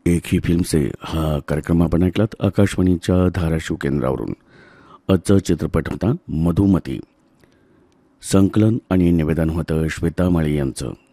एक ही फिल्मचे हा कार्यक्रम आपण ऐकलात आकाशवाणीच्या धाराशिव केंद्रावरून. आजचा चित्रपट होता मधुमती. संकलन आणि निवेदन होतं श्वेता माळी यांचं.